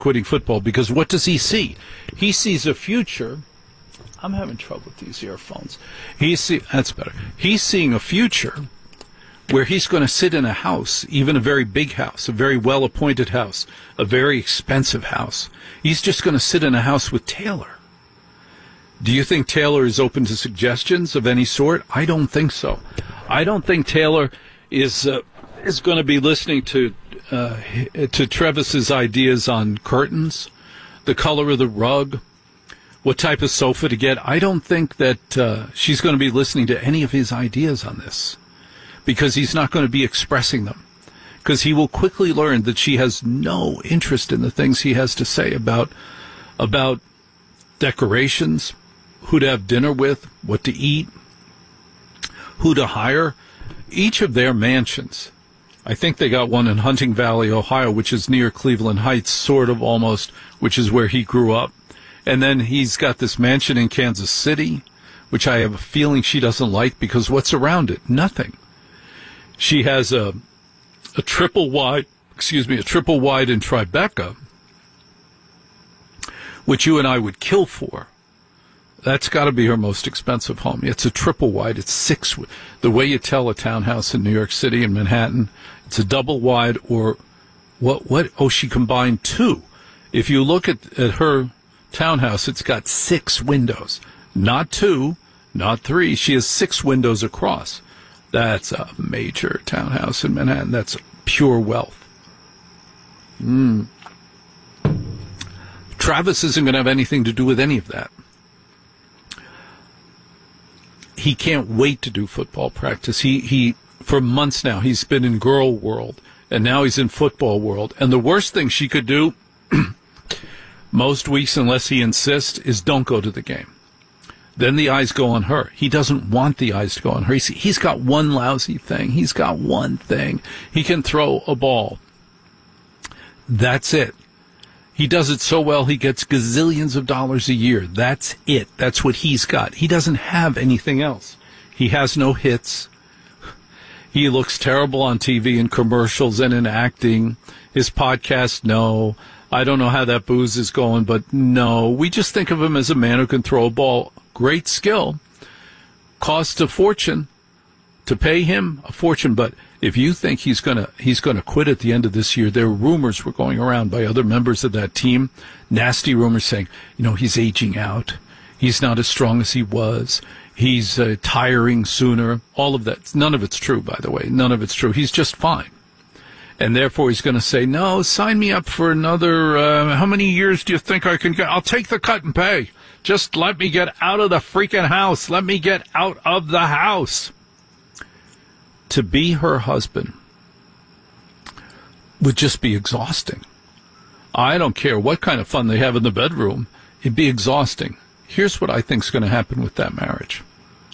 quitting football, because what does he see? He sees a future. I'm having trouble with these earphones. That's better. He's seeing a future where he's going to sit in a house, even a very big house, a very well-appointed house, a very expensive house. He's just going to sit in a house with Taylor. Do you think Taylor is open to suggestions of any sort? I don't think so. I don't think Taylor is going to be listening to Travis's ideas on curtains, the color of the rug, what type of sofa to get. I don't think that she's going to be listening to any of his ideas on this, because he's not going to be expressing them, because he will quickly learn that she has no interest in the things he has to say about decorations, who to have dinner with, what to eat, who to hire. Each of their mansions, I think they got one in Hunting Valley, Ohio, which is near Cleveland Heights, sort of almost, which is where he grew up. And then he's got this mansion in Kansas City, which I have a feeling she doesn't like, because what's around it? Nothing. She has a triple wide in Tribeca, which you and I would kill for. That's got to be her most expensive home. It's a triple wide. It's 6. The way you tell a townhouse in New York City and Manhattan, it's a double wide, or what? Oh, she combined 2. If you look at her townhouse, it's got 6 windows. Not 2, not 3. She has 6 windows across. That's a major townhouse in Manhattan. That's pure wealth. Travis isn't going to have anything to do with any of that. He can't wait to do football practice. He for months now, he's been in girl world, and now he's in football world. And the worst thing she could do most weeks, unless he insists, is don't go to the game. Then the eyes go on her. He doesn't want the eyes to go on her. He's got one lousy thing. He's got one thing. He can throw a ball. That's it. He does it so well, he gets gazillions of dollars a year. That's it. That's what he's got. He doesn't have anything else. He has no hits. He looks terrible on TV in commercials and in acting. His podcast, no. I don't know how that booze is going, but no. We just think of him as a man who can throw a ball. Great skill. Costs a fortune. To pay him, a fortune. But if you think he's gonna quit at the end of this year, there are rumors were going around by other members of that team, nasty rumors saying, he's aging out. He's not as strong as he was. He's tiring sooner. All of that. None of it's true, by the way. None of it's true. He's just fine. And therefore he's going to say, no, sign me up for another, how many years do you think I can get? I'll take the cut and pay. Just let me get out of the freaking house. Let me get out of the house. To be her husband would just be exhausting. I don't care what kind of fun they have in the bedroom. It'd be exhausting. Here's what I think is going to happen with that marriage.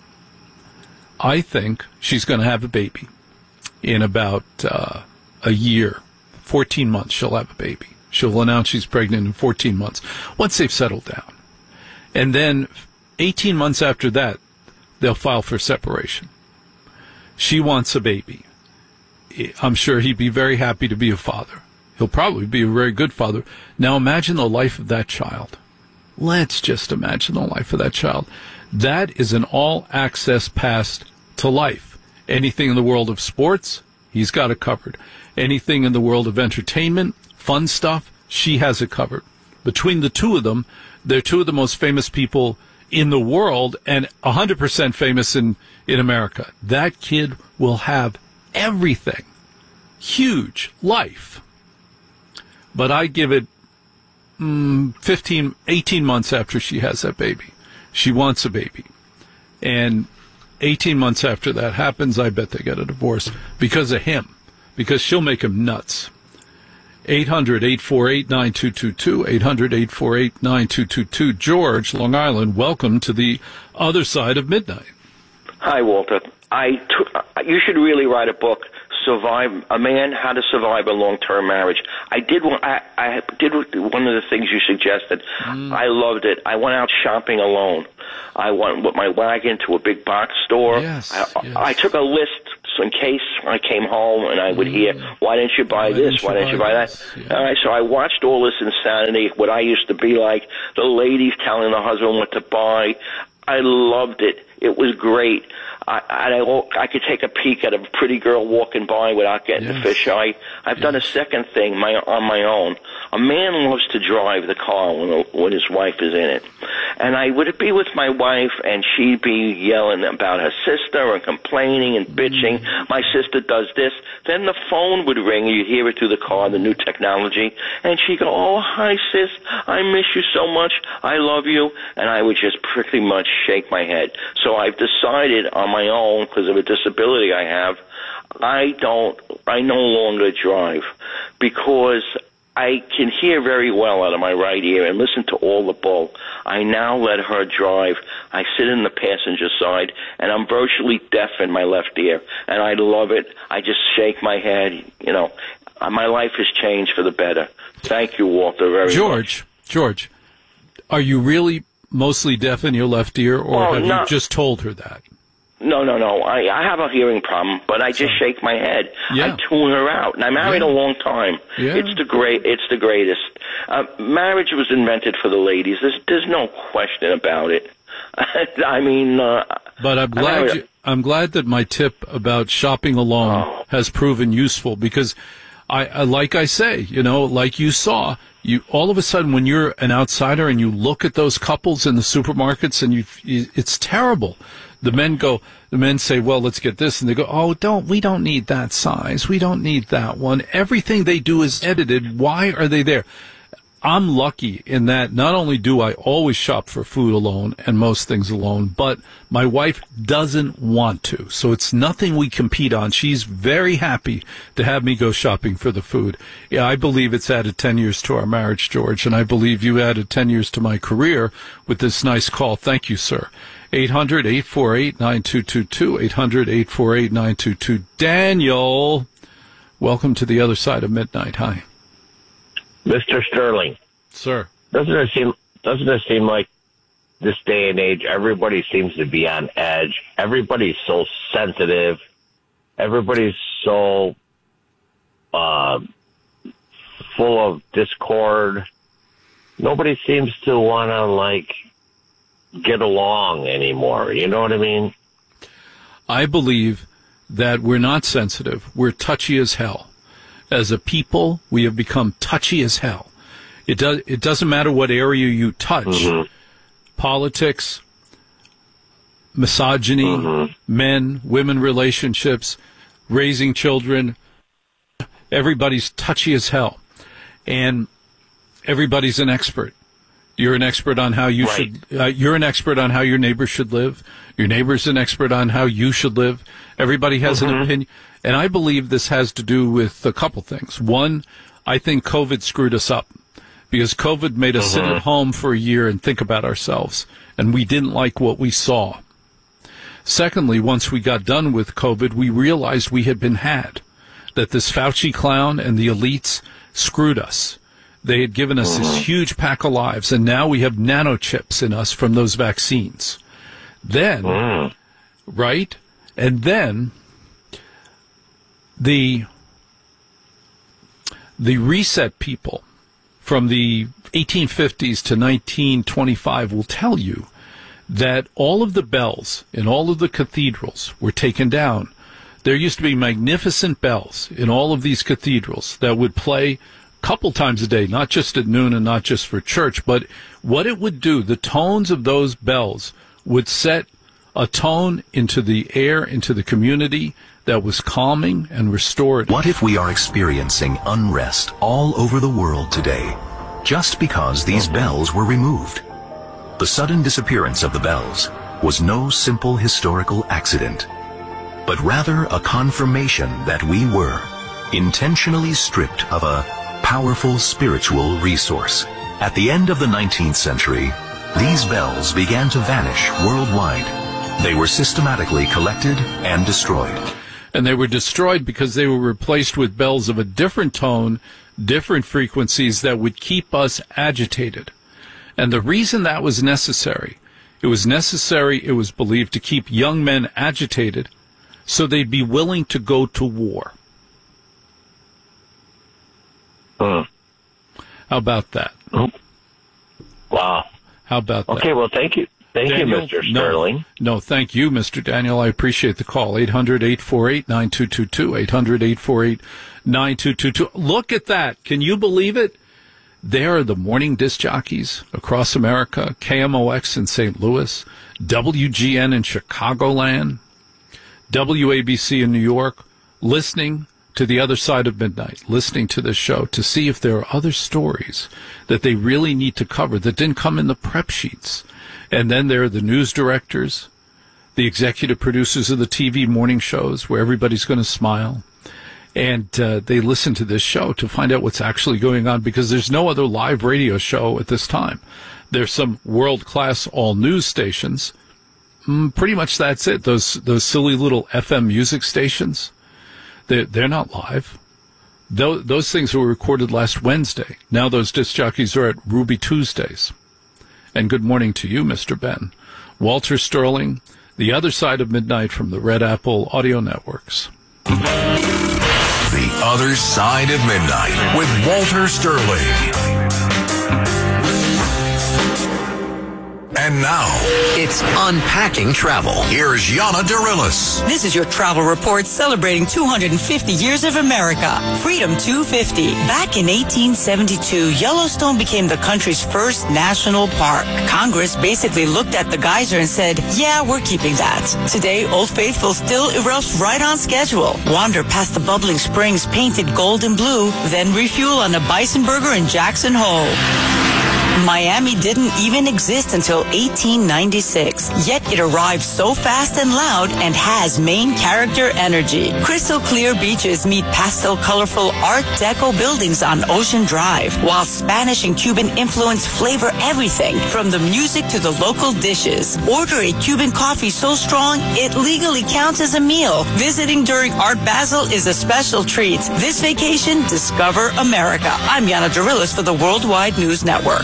I think she's going to have a baby in about a year. 14 months she'll have a baby. She'll announce she's pregnant in 14 months, once they've settled down. And then 18 months after that, they'll file for separation. She wants a baby. I'm sure he'd be very happy to be a father. He'll probably be a very good father. Now imagine the life of that child. Let's just imagine the life of that child. That is an all-access pass to life. Anything in the world of sports, he's got it covered. Anything in the world of entertainment, fun stuff, she has it covered. Between the two of them, they're two of the most famous people in the world, and 100% famous in America. That kid will have everything. Huge life. But I give it 18 months after she has that baby. She wants a baby. And 18 months after that happens, I bet they get a divorce because of him. Because she'll make him nuts. 800-848-9222, 800-848-9222. George, Long Island, welcome to the other side of midnight. Hi, Walter. You should really write a book, A Man How to Survive a Long-Term Marriage. I did one of the things you suggested. I loved it. I went out shopping alone. I went with my wagon to a big box store. Yes, I took a list in case I came home and I would hear, why didn't you buy this? Why didn't you buy that? Yeah. All right, so I watched all this insanity, what I used to be like, the ladies telling the husband what to buy. I loved it. It was great. I could take a peek at a pretty girl walking by without getting the fisheye. I've done a second thing on my own. A man loves to drive the car when his wife is in it. And I would be with my wife, and she'd be yelling about her sister and complaining and bitching. My sister does this. Then the phone would ring, and you'd hear it through the car, the new technology. And she'd go, oh, hi, sis. I miss you so much. I love you. And I would just pretty much shake my head. So I've decided on my own, because of a disability I have, I no longer drive because I can hear very well out of my right ear and listen to all the bull. I now let her drive. I sit in the passenger side, and I'm virtually deaf in my left ear, and I love it. I just shake my head. You know, my life has changed for the better. Thank you, Walter, very much. George, are you really mostly deaf in your left ear, or have you just told her that? No. I have a hearing problem, but I just shake my head. Yeah. I tune her out, and I married a long time. Yeah. It's the greatest. Marriage was invented for the ladies. There's no question about it. I mean, but I'm glad that my tip about shopping alone has proven useful, because I like I say, you know, like you saw, you all of a sudden when you're an outsider and you look at those couples in the supermarkets and it's terrible. The men say, well, let's get this. And they go, oh, we don't need that size. We don't need that one. Everything they do is edited. Why are they there? I'm lucky in that not only do I always shop for food alone and most things alone, but my wife doesn't want to. So it's nothing we compete on. She's very happy to have me go shopping for the food. Yeah, I believe it's added 10 years to our marriage, George, and I believe you added 10 years to my career with this nice call. Thank you, sir. 800-848-9222, 800-848-9222. Daniel, welcome to the other side of midnight. Hi. Mr. Sterling. Sir. Doesn't it seem like this day and age everybody seems to be on edge? Everybody's so sensitive. Everybody's so full of discord. Nobody seems to want to get along anymore. You know what I mean? I believe that we're not sensitive. We're touchy as hell. As a people, we have become touchy as hell. It doesn't matter what area you touch. Politics, misogyny, men, women relationships, raising children. Everybody's touchy as hell. And everybody's an expert. You're an expert on how you should. You're an expert on how your neighbor should live. Your neighbor's an expert on how you should live. Everybody has an opinion, and I believe this has to do with a couple things. One, I think COVID screwed us up because COVID made us sit at home for a year and think about ourselves, and we didn't like what we saw. Secondly, once we got done with COVID, we realized we had been had, that this Fauci clown and the elites screwed us. They had given us this huge pack of lives, and now we have nanochips in us from those vaccines. Then, right? And then the reset people from the 1850s to 1925 will tell you that all of the bells in all of the cathedrals were taken down. There used to be magnificent bells in all of these cathedrals that would play couple times a day, not just at noon and not just for church, but what it would do, the tones of those bells would set a tone into the air, into the community that was calming and restorative. What if we are experiencing unrest all over the world today, just because these bells were removed? The sudden disappearance of the bells was no simple historical accident, but rather a confirmation that we were intentionally stripped of a powerful spiritual resource. At the end of the 19th century, these bells began to vanish worldwide. They were systematically collected and destroyed. And they were destroyed because they were replaced with bells of a different tone, different frequencies that would keep us agitated. And the reason that was necessary, it was believed to keep young men agitated So they'd be willing to go to war. How about that? Wow. How about that? Okay, well, thank you. Thank Daniel, you, Mr. Sterling. No, thank you, Mr. Daniel. I appreciate the call. 800-848-9222. 800-848-9222. Look at that. Can you believe it? There are the morning disc jockeys across America, KMOX in St. Louis, WGN in Chicagoland, WABC in New York, listening to The Other Side of Midnight, listening to this show to see if there are other stories that they really need to cover that didn't come in the prep sheets. And then there are the news directors, the executive producers of the TV morning shows where everybody's going to smile. And they listen to this show to find out what's actually going on, because there's no other live radio show at this time. There's some world-class all-news stations. Pretty much that's it. Those silly little FM music stations, they're not live. Those things were recorded last Wednesday. Now those disc jockeys are at Ruby Tuesdays. And good morning to you, Mr. Ben. Walter Sterling, The Other Side of Midnight from the Red Apple Audio Networks. The Other Side of Midnight with Walter Sterling. And now, it's Unpacking Travel. here's Yana Dorillis. This is your travel report celebrating 250 years of America. Freedom 250. Back in 1872, Yellowstone became the country's first national park. Congress basically looked at the geyser and said, yeah, we're keeping that. Today, Old Faithful still erupts right on schedule. Wander past the bubbling springs painted gold and blue, then refuel on a bison burger in Jackson Hole. Miami didn't even exist until 1896, yet it arrived so fast and loud and has main character energy. Crystal clear beaches meet pastel colorful Art Deco buildings on Ocean Drive, while Spanish and Cuban influence flavor everything from the music to the local dishes. Order a Cuban coffee so strong it legally counts as a meal. Visiting during Art Basel is a special treat. This vacation, discover America. I'm Yana Dorillis for the Worldwide News Network.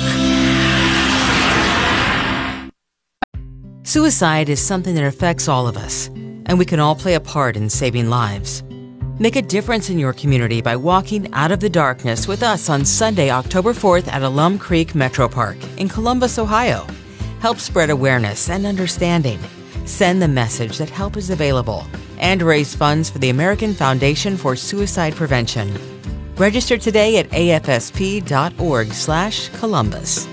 Suicide is something that affects all of us, and we can all play a part in saving lives. Make a difference in your community by walking out of the darkness with us on Sunday, October 4th at Alum Creek Metro Park in Columbus, Ohio. Help spread awareness and understanding. Send the message that help is available and raise funds for the American Foundation for Suicide Prevention. Register today at afsp.org/Columbus.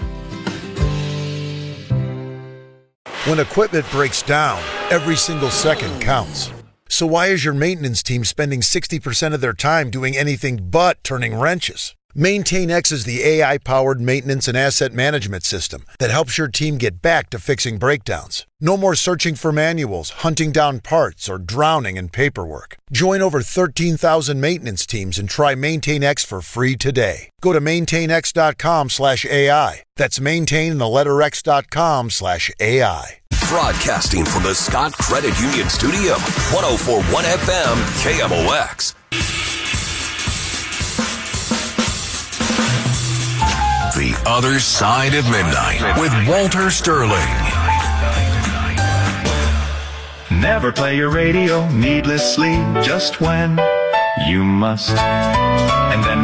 When equipment breaks down, every single second counts. So why is your maintenance team spending 60% of their time doing anything but turning wrenches? MaintainX is the AI-powered maintenance and asset management system that helps your team get back to fixing breakdowns. No more searching for manuals, hunting down parts, or drowning in paperwork. Join over 13,000 maintenance teams and try MaintainX for free today. Go to maintainx.com/AI. That's maintain and the letter x.com/AI. Broadcasting from the Scott Credit Union Studio, 104.1 FM, KMOX. The Other Side of Midnight with Walter Sterling. Never play your radio needlessly, just when you must. And then